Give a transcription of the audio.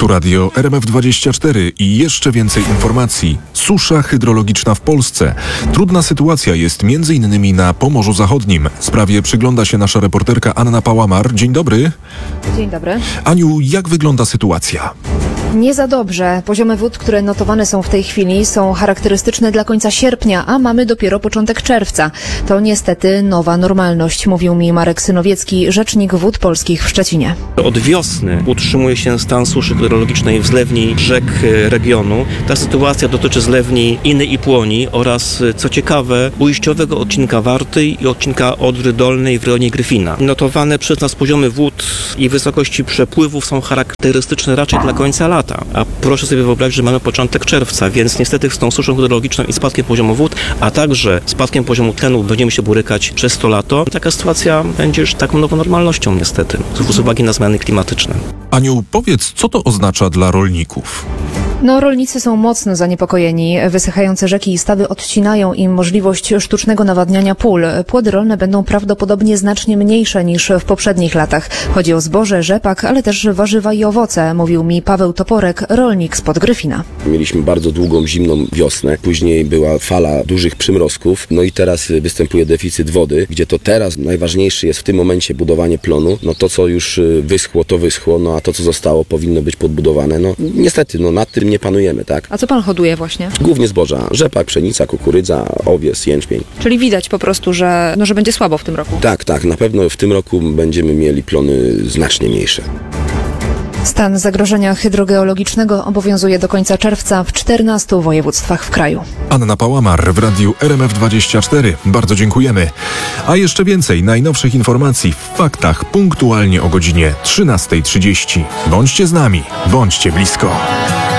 Tu radio RMF24 i jeszcze więcej informacji. Susza hydrologiczna w Polsce. Trudna sytuacja jest m.in. na Pomorzu Zachodnim. Sprawie przygląda się nasza reporterka Anna Pałamar. Dzień dobry. Dzień dobry. Aniu, jak wygląda sytuacja? Nie za dobrze. Poziomy wód, które notowane są w tej chwili, są charakterystyczne dla końca sierpnia, a mamy dopiero początek czerwca. To niestety nowa normalność, mówił mi Marek Synowiecki, rzecznik Wód Polskich w Szczecinie. Od wiosny utrzymuje się stan suszy hydrologicznej w zlewni rzek regionu. Ta sytuacja dotyczy zlewni Iny i Płoni oraz, co ciekawe, ujściowego odcinka Warty i odcinka Odry Dolnej w rejonie Gryfina. Notowane przez nas poziomy wód i wysokości przepływów są charakterystyczne raczej dla końca lata. A proszę sobie wyobrazić, że mamy początek czerwca, więc niestety z tą suszą hydrologiczną i spadkiem poziomu wód, a także spadkiem poziomu tlenu będziemy się borykać przez to lato. Taka sytuacja będzie już taką nową normalnością niestety, z uwagi na zmiany klimatyczne. Aniu, powiedz, co to oznacza dla rolników? Rolnicy są mocno zaniepokojeni. Wysychające rzeki i stawy odcinają im możliwość sztucznego nawadniania pól. Płody rolne będą prawdopodobnie znacznie mniejsze niż w poprzednich latach. Chodzi o zboże, rzepak, ale też warzywa i owoce, mówił mi Paweł Toporek, rolnik spod Gryfina. Mieliśmy bardzo długą, zimną wiosnę. Później była fala dużych przymrozków. No i teraz występuje deficyt wody, gdzie to teraz najważniejsze jest w tym momencie budowanie plonu. No to, co już wyschło, to wyschło, no a to, co zostało, powinno być podbudowane. No niestety, nad tym nie panujemy, tak? A co pan hoduje właśnie? Głównie zboża, rzepak, pszenica, kukurydza, owies, jęczmień. Czyli widać po prostu, że będzie słabo w tym roku. Tak, na pewno w tym roku będziemy mieli plony znacznie mniejsze. Stan zagrożenia hydrogeologicznego obowiązuje do końca czerwca w 14 województwach w kraju. Anna Pałamar w radiu RMF24. Bardzo dziękujemy. A jeszcze więcej najnowszych informacji w faktach punktualnie o godzinie 13:30. Bądźcie z nami, bądźcie blisko.